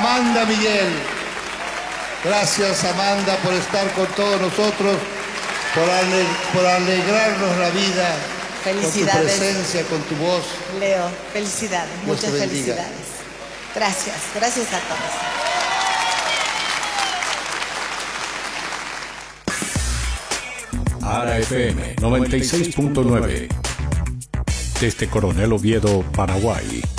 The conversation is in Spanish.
Amanda Miguel. Gracias, Amanda, por estar con todos nosotros, por alegrarnos la vida. Felicidades. Con tu presencia, con tu voz. Leo, felicidades, Dios muchas te bendiga. felicidades. Gracias, gracias a todos. Ara FM 96.9. Desde Coronel Oviedo, Paraguay.